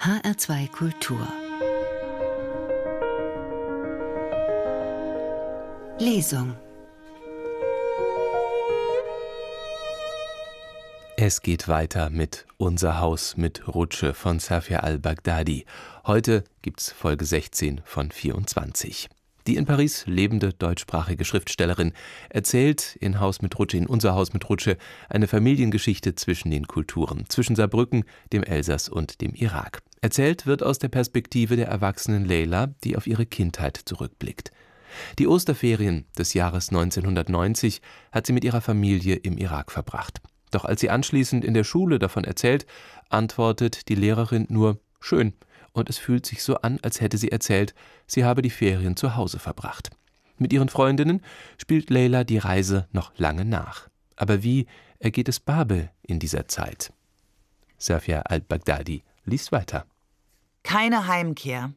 HR2 Kultur. Lesung. Es geht weiter mit Unser Haus mit Rutsche von Safia al-Baghdadi. Heute gibt's Folge 16 von 24. Die in Paris lebende deutschsprachige Schriftstellerin erzählt in Unser Haus mit Rutsche eine Familiengeschichte zwischen den Kulturen, zwischen Saarbrücken, dem Elsass und dem Irak. Erzählt wird aus der Perspektive der erwachsenen Leila, die auf ihre Kindheit zurückblickt. Die Osterferien des Jahres 1990 hat sie mit ihrer Familie im Irak verbracht. Doch als sie anschließend in der Schule davon erzählt, antwortet die Lehrerin nur »schön«. Und es fühlt sich so an, als hätte sie erzählt, sie habe die Ferien zu Hause verbracht. Mit ihren Freundinnen spielt Leila die Reise noch lange nach. Aber wie ergeht es Babel in dieser Zeit? Safia al-Baghdadi liest weiter. Keine Heimkehr.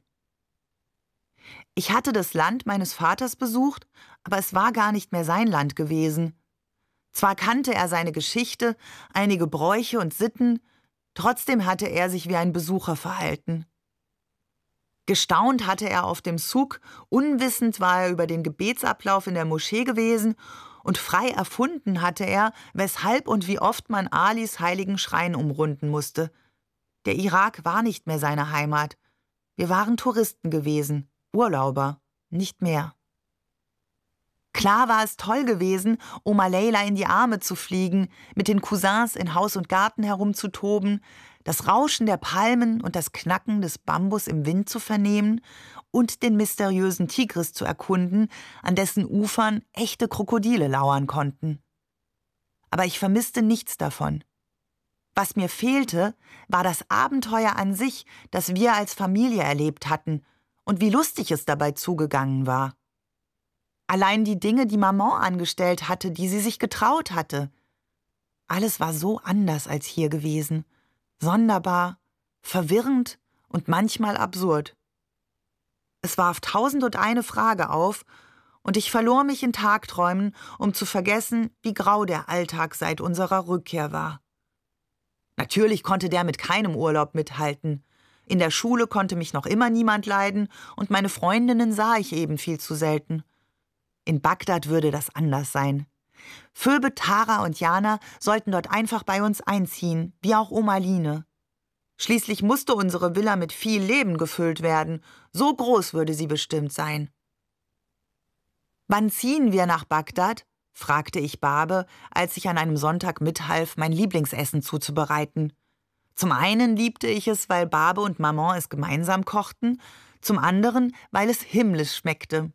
Ich hatte das Land meines Vaters besucht, aber es war gar nicht mehr sein Land gewesen. Zwar kannte er seine Geschichte, einige Bräuche und Sitten, trotzdem hatte er sich wie ein Besucher verhalten. Gestaunt hatte er auf dem Souk, unwissend war er über den Gebetsablauf in der Moschee gewesen und frei erfunden hatte er, weshalb und wie oft man Alis heiligen Schrein umrunden musste. Der Irak war nicht mehr seine Heimat. Wir waren Touristen gewesen, Urlauber, nicht mehr. Klar war es toll gewesen, Oma Leila in die Arme zu fliegen, mit den Cousins in Haus und Garten herumzutoben, das Rauschen der Palmen und das Knacken des Bambus im Wind zu vernehmen und den mysteriösen Tigris zu erkunden, an dessen Ufern echte Krokodile lauern konnten. Aber ich vermisste nichts davon. Was mir fehlte, war das Abenteuer an sich, das wir als Familie erlebt hatten und wie lustig es dabei zugegangen war. Allein die Dinge, die Maman angestellt hatte, die sie sich getraut hatte. Alles war so anders als hier gewesen. Sonderbar, verwirrend und manchmal absurd. Es warf 1001 Frage auf und ich verlor mich in Tagträumen, um zu vergessen, wie grau der Alltag seit unserer Rückkehr war. Natürlich konnte der mit keinem Urlaub mithalten. In der Schule konnte mich noch immer niemand leiden und meine Freundinnen sah ich eben viel zu selten. In Bagdad würde das anders sein. Phoebe, Tara und Jana sollten dort einfach bei uns einziehen, wie auch Oma Line. Schließlich musste unsere Villa mit viel Leben gefüllt werden. So groß würde sie bestimmt sein. »Wann ziehen wir nach Bagdad?« fragte ich Babe, als ich an einem Sonntag mithalf, mein Lieblingsessen zuzubereiten. Zum einen liebte ich es, weil Babe und Maman es gemeinsam kochten, zum anderen, weil es himmlisch schmeckte.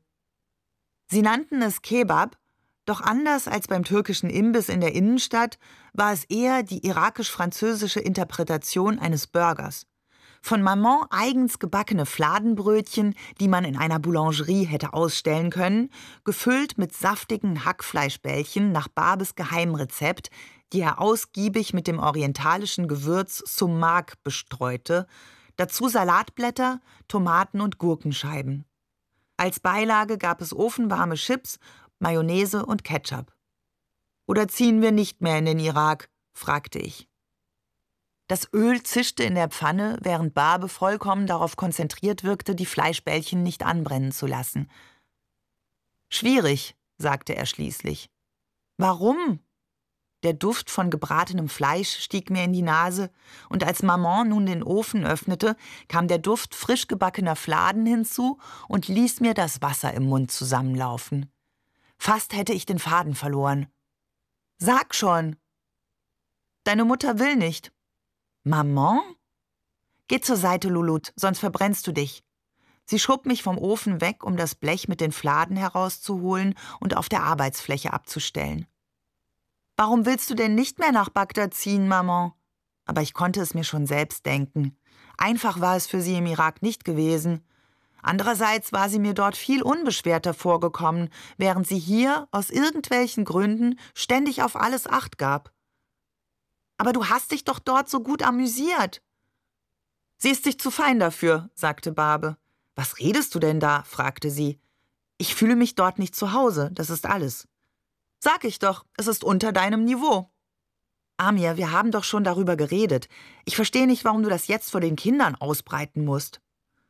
Sie nannten es Kebab, doch anders als beim türkischen Imbiss in der Innenstadt war es eher die irakisch-französische Interpretation eines Burgers. Von Maman eigens gebackene Fladenbrötchen, die man in einer Boulangerie hätte ausstellen können, gefüllt mit saftigen Hackfleischbällchen nach Babes Geheimrezept, die er ausgiebig mit dem orientalischen Gewürz Sumak bestreute, dazu Salatblätter, Tomaten und Gurkenscheiben. Als Beilage gab es ofenwarme Chips, Mayonnaise und Ketchup. »Oder ziehen wir nicht mehr in den Irak?« fragte ich. Das Öl zischte in der Pfanne, während Babe vollkommen darauf konzentriert wirkte, die Fleischbällchen nicht anbrennen zu lassen. »Schwierig«, sagte er schließlich. »Warum?« Der Duft von gebratenem Fleisch stieg mir in die Nase, und als Maman nun den Ofen öffnete, kam der Duft frisch gebackener Fladen hinzu und ließ mir das Wasser im Mund zusammenlaufen. Fast hätte ich den Faden verloren. »Sag schon!« »Deine Mutter will nicht.« »Maman?« »Geh zur Seite, Lulut, sonst verbrennst du dich.« Sie schob mich vom Ofen weg, um das Blech mit den Fladen herauszuholen und auf der Arbeitsfläche abzustellen. »Warum willst du denn nicht mehr nach Bagdad ziehen, Maman?« Aber ich konnte es mir schon selbst denken. Einfach war es für sie im Irak nicht gewesen. Andererseits war sie mir dort viel unbeschwerter vorgekommen, während sie hier aus irgendwelchen Gründen ständig auf alles Acht gab. »Aber du hast dich doch dort so gut amüsiert.« »Sie ist sich zu fein dafür«, sagte Babe. »Was redest du denn da?« fragte sie. »Ich fühle mich dort nicht zu Hause, das ist alles.« »Sag ich doch, es ist unter deinem Niveau.« Amir, wir haben doch schon darüber geredet. Ich verstehe nicht, warum du das jetzt vor den Kindern ausbreiten musst.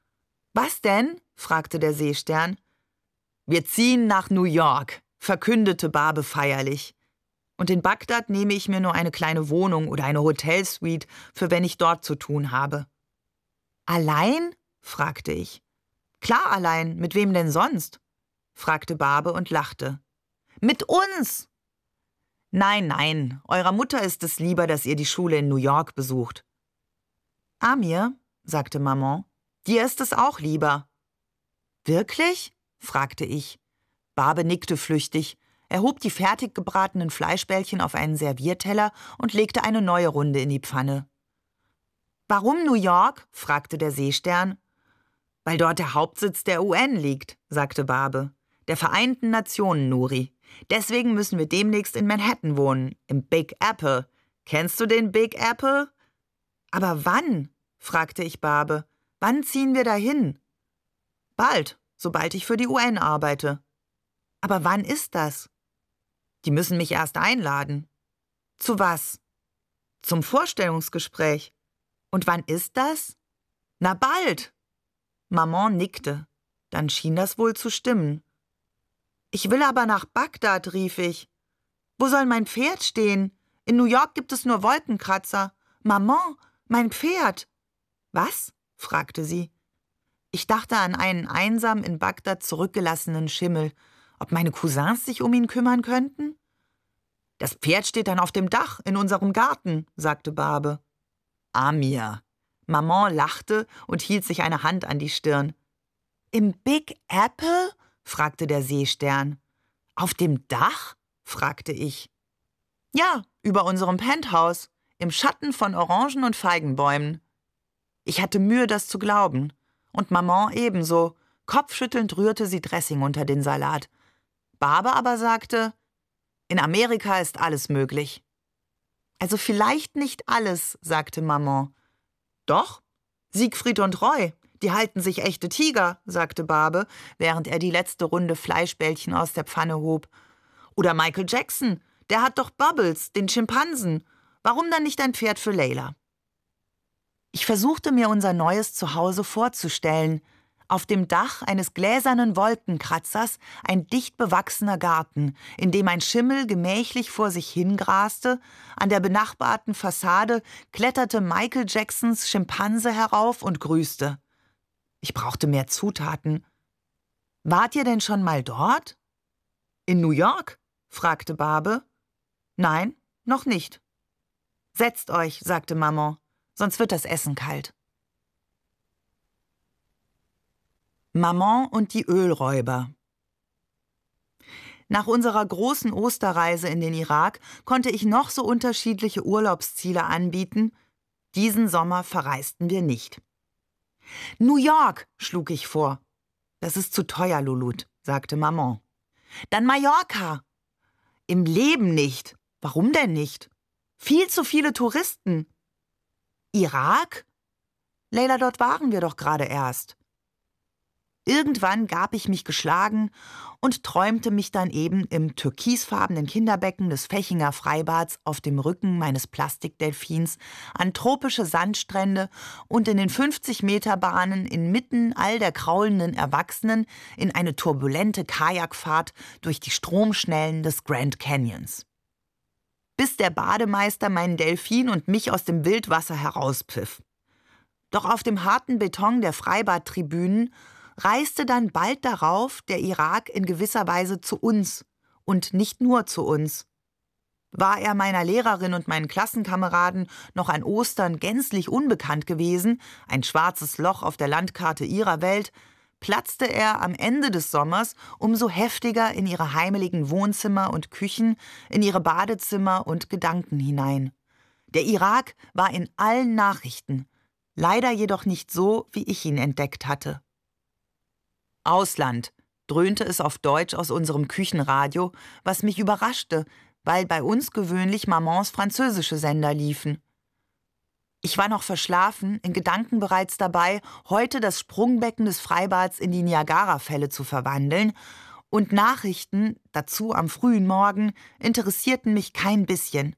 Was denn? Fragte der Seestern. Wir ziehen nach New York, verkündete Barbe feierlich. Und in Bagdad nehme ich mir nur eine kleine Wohnung oder eine Hotelsuite, für wenn ich dort zu tun habe. Allein? Fragte ich. Klar allein, mit wem denn sonst? Fragte Barbe und lachte. Mit uns! Nein, nein, eurer Mutter ist es lieber, dass ihr die Schule in New York besucht. Amir, sagte Maman, dir ist es auch lieber. Wirklich? Fragte ich. Barbe nickte flüchtig, erhob die fertig gebratenen Fleischbällchen auf einen Servierteller und legte eine neue Runde in die Pfanne. Warum New York? Fragte der Seestern. Weil dort der Hauptsitz der UN liegt, sagte Barbe. Der Vereinten Nationen, Nuri. Deswegen müssen wir demnächst in Manhattan wohnen, im Big Apple. Kennst du den Big Apple? Aber wann? Fragte ich Barbe. Wann ziehen wir dahin? Bald, sobald ich für die UN arbeite. Aber wann ist das? Die müssen mich erst einladen. Zu was? Zum Vorstellungsgespräch. Und wann ist das? Na bald. Maman nickte. Dann schien das wohl zu stimmen. Ich will aber nach Bagdad, rief ich. Wo soll mein Pferd stehen? In New York gibt es nur Wolkenkratzer. Maman, mein Pferd. Was? Fragte sie. Ich dachte an einen einsam in Bagdad zurückgelassenen Schimmel. Ob meine Cousins sich um ihn kümmern könnten? Das Pferd steht dann auf dem Dach in unserem Garten, sagte Barbe. Amir. Maman lachte und hielt sich eine Hand an die Stirn. Im Big Apple? Fragte der Seestern. Auf dem Dach? Fragte ich. Ja, über unserem Penthouse, im Schatten von Orangen- und Feigenbäumen. Ich hatte Mühe, das zu glauben. Und Maman ebenso. Kopfschüttelnd rührte sie Dressing unter den Salat. Barbe aber sagte, in Amerika ist alles möglich. Also vielleicht nicht alles, sagte Maman. Doch, Siegfried und Roy, die halten sich echte Tiger, sagte Barbe, während er die letzte Runde Fleischbällchen aus der Pfanne hob. Oder Michael Jackson, der hat doch Bubbles, den Schimpansen. Warum dann nicht ein Pferd für Leila? Ich versuchte mir unser neues Zuhause vorzustellen. Auf dem Dach eines gläsernen Wolkenkratzers ein dicht bewachsener Garten, in dem ein Schimmel gemächlich vor sich hingraste. An der benachbarten Fassade kletterte Michael Jacksons Schimpanse herauf und grüßte. Ich brauchte mehr Zutaten. Wart ihr denn schon mal dort? In New York? Fragte Barbe. Nein, noch nicht. Setzt euch, sagte Maman, sonst wird das Essen kalt. Maman und die Ölräuber. Nach unserer großen Osterreise in den Irak konnte ich noch so unterschiedliche Urlaubsziele anbieten. Diesen Sommer verreisten wir nicht. New York, schlug ich vor. Das ist zu teuer, Lulut, sagte Maman. Dann Mallorca. Im Leben nicht. Warum denn nicht? Viel zu viele Touristen. Irak? Leila, dort waren wir doch gerade erst. Irgendwann gab ich mich geschlagen und träumte mich dann eben im türkisfarbenen Kinderbecken des Fechinger Freibads auf dem Rücken meines Plastikdelfins an tropische Sandstrände und in den 50-Meter-Bahnen inmitten all der kraulenden Erwachsenen in eine turbulente Kajakfahrt durch die Stromschnellen des Grand Canyons. Bis der Bademeister meinen Delfin und mich aus dem Wildwasser herauspfiff. Doch auf dem harten Beton der Freibadtribünen reiste dann bald darauf der Irak in gewisser Weise zu uns und nicht nur zu uns. War er meiner Lehrerin und meinen Klassenkameraden noch an Ostern gänzlich unbekannt gewesen, ein schwarzes Loch auf der Landkarte ihrer Welt, platzte er am Ende des Sommers umso heftiger in ihre heimeligen Wohnzimmer und Küchen, in ihre Badezimmer und Gedanken hinein. Der Irak war in allen Nachrichten, leider jedoch nicht so, wie ich ihn entdeckt hatte. Ausland, dröhnte es auf Deutsch aus unserem Küchenradio, was mich überraschte, weil bei uns gewöhnlich Mamans französische Sender liefen. Ich war noch verschlafen, in Gedanken bereits dabei, heute das Sprungbecken des Freibads in die Niagarafälle zu verwandeln, und Nachrichten, dazu am frühen Morgen, interessierten mich kein bisschen.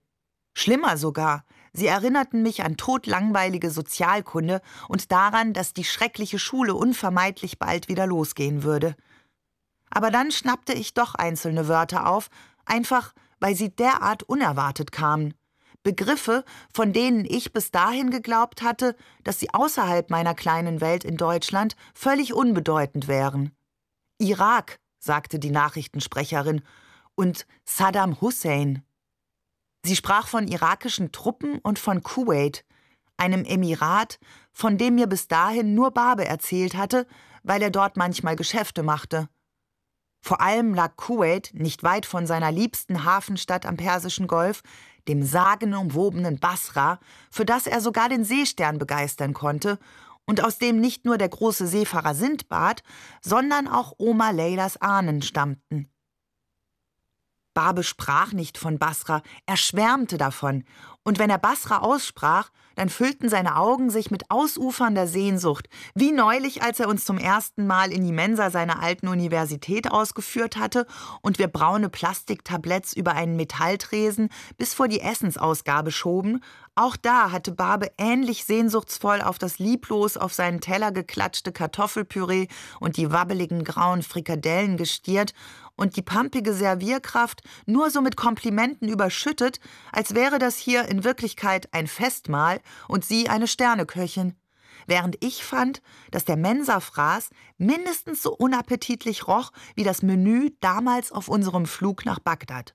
Schlimmer sogar, sie erinnerten mich an todlangweilige Sozialkunde und daran, dass die schreckliche Schule unvermeidlich bald wieder losgehen würde. Aber dann schnappte ich doch einzelne Wörter auf, einfach weil sie derart unerwartet kamen. Begriffe, von denen ich bis dahin geglaubt hatte, dass sie außerhalb meiner kleinen Welt in Deutschland völlig unbedeutend wären. Irak, sagte die Nachrichtensprecherin, und Saddam Hussein. Sie sprach von irakischen Truppen und von Kuwait, einem Emirat, von dem mir bis dahin nur Barbe erzählt hatte, weil er dort manchmal Geschäfte machte. Vor allem lag Kuwait nicht weit von seiner liebsten Hafenstadt am Persischen Golf, dem sagenumwobenen Basra, für das er sogar den Seestern begeistern konnte und aus dem nicht nur der große Seefahrer Sindbad, sondern auch Oma Leylas Ahnen stammten. Barbe sprach nicht von Basra, er schwärmte davon, und wenn er Basra aussprach, dann füllten seine Augen sich mit ausufernder Sehnsucht, wie neulich, als er uns zum ersten Mal in die Mensa seiner alten Universität ausgeführt hatte und wir braune Plastiktabletts über einen Metalltresen bis vor die Essensausgabe schoben. Auch da hatte Barbe ähnlich sehnsuchtsvoll auf das lieblos auf seinen Teller geklatschte Kartoffelpüree und die wabbeligen grauen Frikadellen gestiert und die pampige Servierkraft nur so mit Komplimenten überschüttet, als wäre das hier in Wirklichkeit ein Festmahl und sie eine Sterneköchin. Während ich fand, dass der Mensafraß mindestens so unappetitlich roch wie das Menü damals auf unserem Flug nach Bagdad.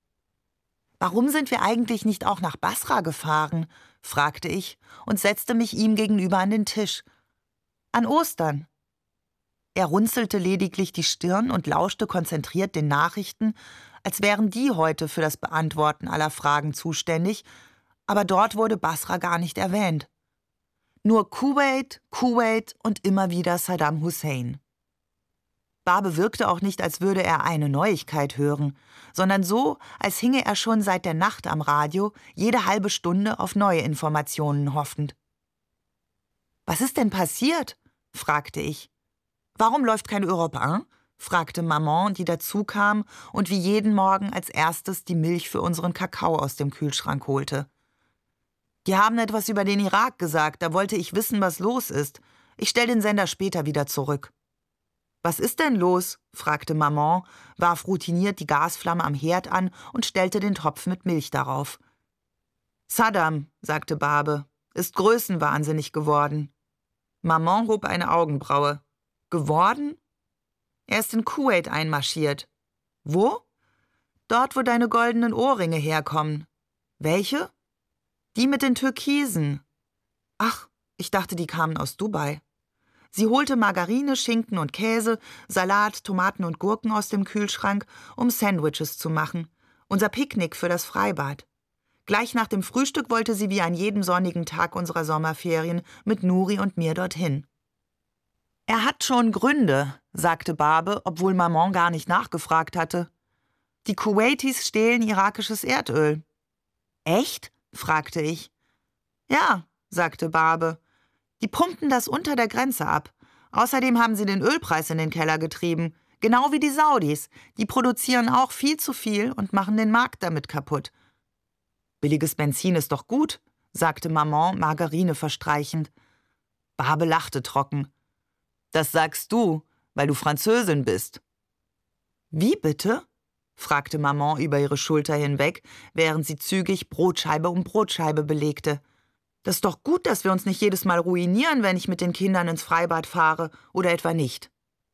»Warum sind wir eigentlich nicht auch nach Basra gefahren?« fragte ich und setzte mich ihm gegenüber an den Tisch. »An Ostern.« Er runzelte lediglich die Stirn und lauschte konzentriert den Nachrichten, als wären die heute für das Beantworten aller Fragen zuständig, aber dort wurde Basra gar nicht erwähnt. Nur Kuwait, Kuwait und immer wieder Saddam Hussein. Barbe wirkte auch nicht, als würde er eine Neuigkeit hören, sondern so, als hinge er schon seit der Nacht am Radio, jede halbe Stunde auf neue Informationen hoffend. »Was ist denn passiert?« fragte ich. »Warum läuft kein Europe 1?« fragte Maman, die dazukam und wie jeden Morgen als erstes die Milch für unseren Kakao aus dem Kühlschrank holte. »Die haben etwas über den Irak gesagt, da wollte ich wissen, was los ist. Ich stelle den Sender später wieder zurück.« »Was ist denn los?« fragte Maman, warf routiniert die Gasflamme am Herd an und stellte den Topf mit Milch darauf. »Saddam«, sagte Barbe, »ist größenwahnsinnig geworden.« Maman hob eine Augenbraue. »Geworden?« »Er ist in Kuwait einmarschiert.« »Wo?« »Dort, wo deine goldenen Ohrringe herkommen.« »Welche?« »Die mit den Türkisen.« »Ach, ich dachte, die kamen aus Dubai.« Sie holte Margarine, Schinken und Käse, Salat, Tomaten und Gurken aus dem Kühlschrank, um Sandwiches zu machen. Unser Picknick für das Freibad. Gleich nach dem Frühstück wollte sie wie an jedem sonnigen Tag unserer Sommerferien mit Nuri und mir dorthin. »Er hat schon Gründe«, sagte Barbe, obwohl Maman gar nicht nachgefragt hatte. »Die Kuwaitis stehlen irakisches Erdöl.« »Echt?« fragte ich. »Ja«, sagte Barbe. »Die pumpen das unter der Grenze ab. Außerdem haben sie den Ölpreis in den Keller getrieben. Genau wie die Saudis. Die produzieren auch viel zu viel und machen den Markt damit kaputt.« »Billiges Benzin ist doch gut«, sagte Maman, Margarine verstreichend. Barbe lachte trocken. »Das sagst du, weil du Französin bist.« »Wie bitte?« fragte Maman über ihre Schulter hinweg, während sie zügig Brotscheibe um Brotscheibe belegte. »Das ist doch gut, dass wir uns nicht jedes Mal ruinieren, wenn ich mit den Kindern ins Freibad fahre, oder etwa nicht?«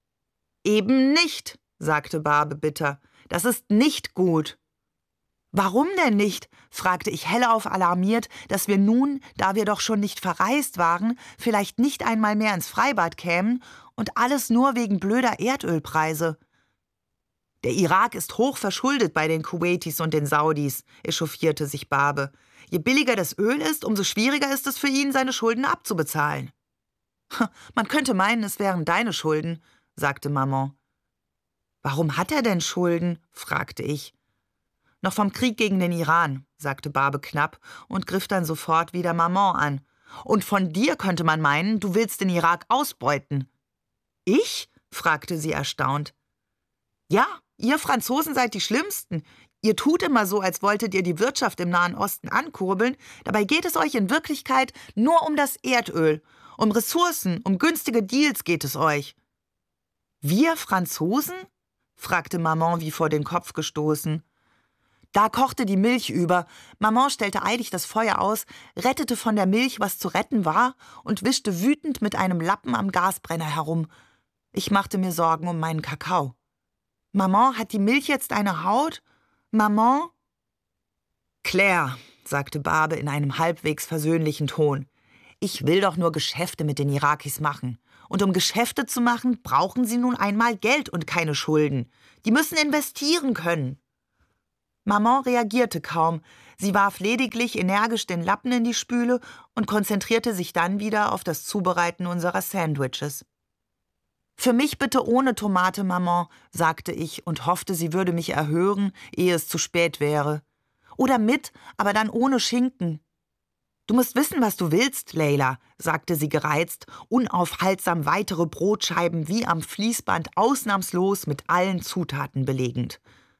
»Eben nicht«, sagte Barbe bitter. »Das ist nicht gut.« »Warum denn nicht?« fragte ich hellauf alarmiert, dass wir nun, da wir doch schon nicht verreist waren, vielleicht nicht einmal mehr ins Freibad kämen und alles nur wegen blöder Erdölpreise. »Der Irak ist hoch verschuldet bei den Kuwaitis und den Saudis«, echauffierte sich Barbe. »Je billiger das Öl ist, umso schwieriger ist es für ihn, seine Schulden abzubezahlen.« »Man könnte meinen, es wären deine Schulden«, sagte Maman. »Warum hat er denn Schulden?« fragte ich. »Noch vom Krieg gegen den Iran«, sagte Barbe knapp und griff dann sofort wieder Maman an. »Und von dir könnte man meinen, du willst den Irak ausbeuten.« »Ich?« fragte sie erstaunt. »Ja, ihr Franzosen seid die Schlimmsten. Ihr tut immer so, als wolltet ihr die Wirtschaft im Nahen Osten ankurbeln. Dabei geht es euch in Wirklichkeit nur um das Erdöl. Um Ressourcen, um günstige Deals geht es euch. Wir Franzosen? Fragte Maman wie vor den Kopf gestoßen. Da kochte die Milch über. Maman stellte eilig das Feuer aus, rettete von der Milch, was zu retten war, und wischte wütend mit einem Lappen am Gasbrenner herum. Ich machte mir Sorgen um meinen Kakao. Maman, hat die Milch jetzt eine Haut? Maman? Claire, sagte Barbe in einem halbwegs versöhnlichen Ton, ich will doch nur Geschäfte mit den Irakis machen. Und um Geschäfte zu machen, brauchen sie nun einmal Geld und keine Schulden. Die müssen investieren können. Maman reagierte kaum. Sie warf lediglich energisch den Lappen in die Spüle und konzentrierte sich dann wieder auf das Zubereiten unserer Sandwiches. »Für mich bitte ohne Tomate, Maman«, sagte ich und hoffte, sie würde mich erhören, ehe es zu spät wäre. »Oder mit, aber dann ohne Schinken.« »Du musst wissen, was du willst, Leila«, sagte sie gereizt, unaufhaltsam weitere Brotscheiben wie am Fließband ausnahmslos mit allen Zutaten belegend.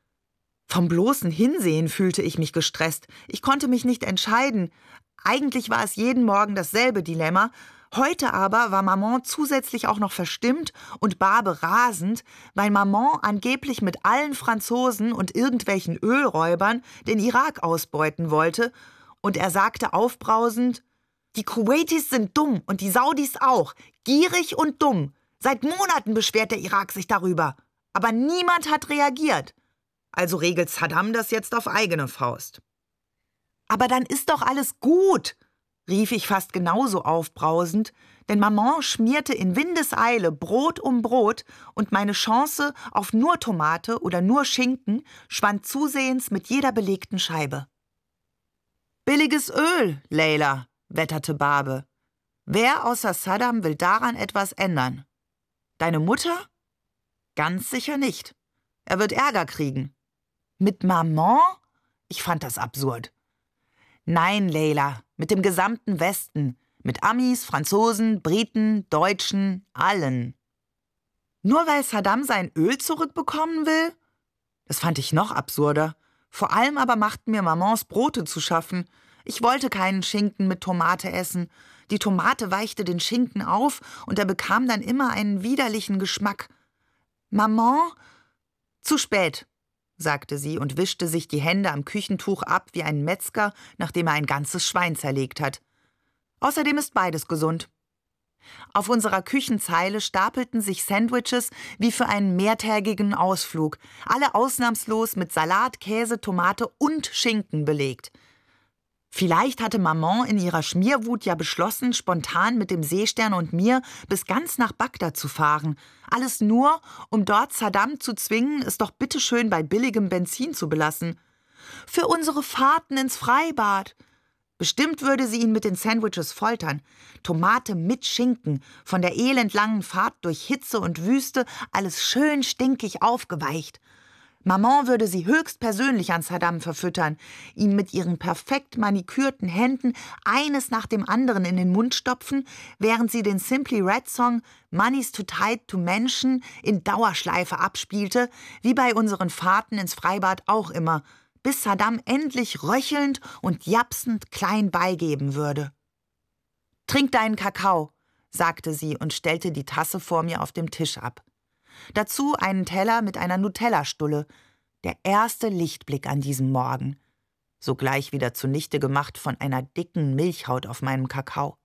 Vom bloßen Hinsehen fühlte ich mich gestresst. Ich konnte mich nicht entscheiden. Eigentlich war es jeden Morgen dasselbe Dilemma. Heute aber war Maman zusätzlich auch noch verstimmt und Barbe rasend, weil Maman angeblich mit allen Franzosen und irgendwelchen Ölräubern den Irak ausbeuten wollte, und er sagte aufbrausend, »Die Kuwaitis sind dumm und die Saudis auch, gierig und dumm. Seit Monaten beschwert der Irak sich darüber. Aber niemand hat reagiert. Also regelt Saddam das jetzt auf eigene Faust.« »Aber dann ist doch alles gut«, rief ich fast genauso aufbrausend, denn Maman schmierte in Windeseile Brot um Brot und meine Chance auf nur Tomate oder nur Schinken schwand zusehends mit jeder belegten Scheibe. »Billiges Öl, Leila«, wetterte Barbe. »Wer außer Saddam will daran etwas ändern? Deine Mutter? Ganz sicher nicht. Er wird Ärger kriegen.« »Mit Maman?« Ich fand das absurd. »Nein, Leila, mit dem gesamten Westen, mit Amis, Franzosen, Briten, Deutschen, allen.« »Nur weil Saddam sein Öl zurückbekommen will?« Das fand ich noch absurder. Vor allem aber machten mir Mamans Brote zu schaffen. Ich wollte keinen Schinken mit Tomate essen. Die Tomate weichte den Schinken auf und er bekam dann immer einen widerlichen Geschmack. »Maman?« »Zu spät«, sagte sie und wischte sich die Hände am Küchentuch ab wie ein Metzger, nachdem er ein ganzes Schwein zerlegt hat. Außerdem ist beides gesund. Auf unserer Küchenzeile stapelten sich Sandwiches wie für einen mehrtägigen Ausflug, alle ausnahmslos mit Salat, Käse, Tomate und Schinken belegt. Vielleicht hatte Maman in ihrer Schmierwut ja beschlossen, spontan mit dem Seestern und mir bis ganz nach Bagdad zu fahren. Alles nur, um dort Saddam zu zwingen, es doch bitteschön bei billigem Benzin zu belassen. Für unsere Fahrten ins Freibad. Bestimmt würde sie ihn mit den Sandwiches foltern. Tomate mit Schinken, von der elendlangen Fahrt durch Hitze und Wüste, alles schön stinkig aufgeweicht. Maman würde sie höchstpersönlich an Saddam verfüttern, ihm mit ihren perfekt manikürten Händen eines nach dem anderen in den Mund stopfen, während sie den Simply Red Song »Money's Too Tight to Mention« in Dauerschleife abspielte, wie bei unseren Fahrten ins Freibad auch immer, bis Saddam endlich röchelnd und japsend klein beigeben würde. »Trink deinen Kakao«, sagte sie und stellte die Tasse vor mir auf dem Tisch ab. Dazu einen Teller mit einer Nutella-Stulle, der erste Lichtblick an diesem Morgen, sogleich wieder zunichte gemacht von einer dicken Milchhaut auf meinem Kakao.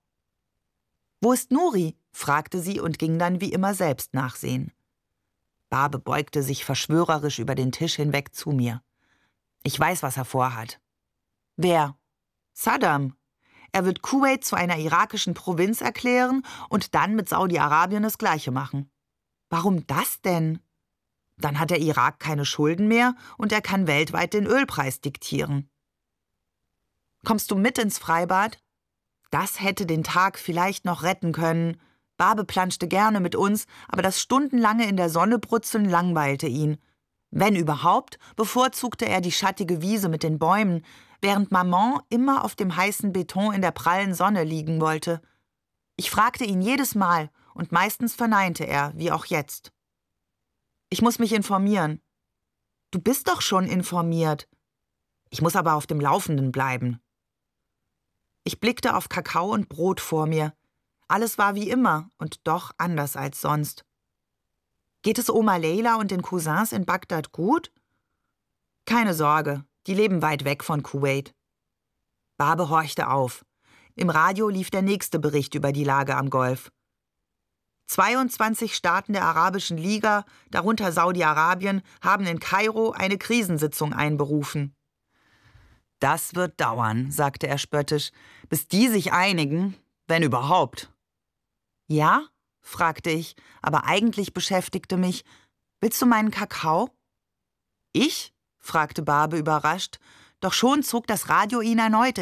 »Wo ist Nuri?« fragte sie und ging dann wie immer selbst nachsehen. Barbe beugte sich verschwörerisch über den Tisch hinweg zu mir. »Ich weiß, was er vorhat.« »Wer?« »Saddam. Er wird Kuwait zu einer irakischen Provinz erklären und dann mit Saudi-Arabien das Gleiche machen.« »Warum das denn?« »Dann hat der Irak keine Schulden mehr und er kann weltweit den Ölpreis diktieren.« »Kommst du mit ins Freibad?« Das hätte den Tag vielleicht noch retten können. Barbe planschte gerne mit uns, aber das stundenlange in der Sonne brutzeln langweilte ihn. Wenn überhaupt, bevorzugte er die schattige Wiese mit den Bäumen, während Maman immer auf dem heißen Beton in der prallen Sonne liegen wollte. Ich fragte ihn jedes Mal, und meistens verneinte er, wie auch jetzt. »Ich muss mich informieren.« Du bist doch schon informiert. Ich muss aber auf dem Laufenden bleiben. Ich blickte auf Kakao und Brot vor mir. Alles war wie immer und doch anders als sonst. Geht es Oma Leila und den Cousins in Bagdad gut? Keine Sorge, die leben weit weg von Kuwait. Barbe horchte auf. Im Radio lief der nächste Bericht über die Lage am Golf. 22 Staaten der Arabischen Liga, darunter Saudi-Arabien, haben in Kairo eine Krisensitzung einberufen. Das wird dauern, sagte er spöttisch, bis die sich einigen, wenn überhaupt. Ja? Fragte ich, aber eigentlich beschäftigte mich: Willst du meinen Kakao? Ich? Fragte Barbe überrascht, doch schon zog das Radio ihn erneut